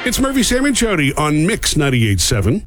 It's Murphy, Sam, and Jody on Mix 98.7.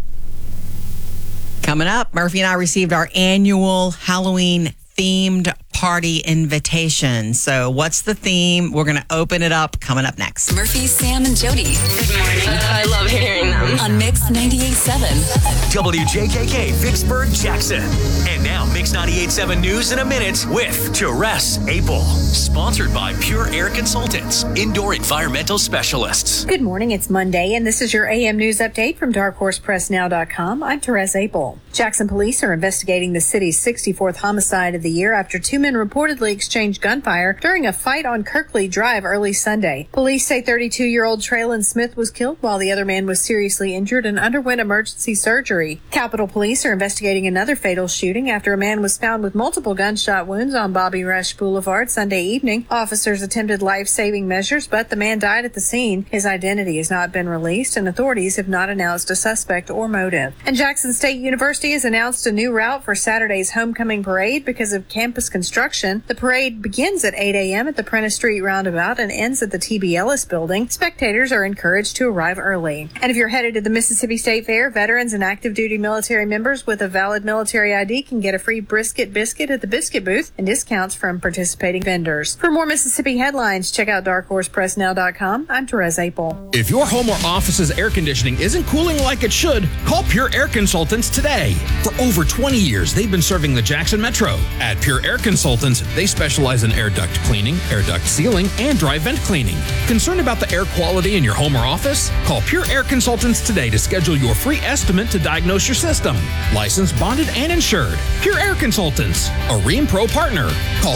Coming up, Murphy and I received our annual Halloween themed party invitation. So what's the theme? We're going to open it up coming up next. Murphy, Sam, and Jody. Good morning. I love hearing them. On Mix 98.7. WJKK, Vicksburg, Jackson. And now Mix 98.7 News in a minute with Therese Apel. Sponsored by Pure Air Consultants, indoor environmental specialists. Good morning. It's Monday, and this is your AM News Update from DarkHorsePressNow.com. I'm Therese Apel. Jackson police are investigating the city's 64th homicide of the year after two men reportedly exchanged gunfire during a fight on Kirkley Drive early Sunday. Police say 32-year-old Traylon Smith was killed while the other man was seriously injured and underwent emergency surgery. Capitol Police are investigating another fatal shooting after a man was found with multiple gunshot wounds on Bobby Rush Boulevard Sunday evening. Officers attempted life-saving measures, but the man died at the scene. His identity has not been released, and authorities have not announced a suspect or motive. And Jackson State University has announced a new route for Saturday's homecoming parade because of campus construction. The parade begins at 8 a.m. at the Prentice Street roundabout and ends at the T.B. Ellis building. Spectators are encouraged to arrive early. And if you're headed to the Mississippi State Fair, veterans and active duty military members with a valid military ID can get a free brisket biscuit at the biscuit booth and discounts from participating vendors. For more Mississippi headlines, check out DarkHorsePressNow.com. I'm Therese Apel. If your home or office's air conditioning isn't cooling like it should, call Pure Air Consultants today. For over 20 years, they've been serving the Jackson Metro. At Pure Air Consultants, they specialize in air duct cleaning, air duct sealing, and dry vent cleaning. Concerned about the air quality in your home or office? Call Pure Air Consultants today to schedule your free estimate to diagnose your system. Licensed, bonded, and insured. Pure Air Consultants, a Rheem Pro partner. Call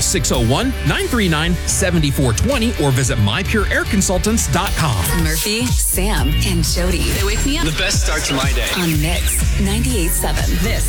601-939-7420 or visit mypureairconsultants.com. Murphy, Sam, and Jody. They wake me up. The best start to my day. On Mix 98.7. This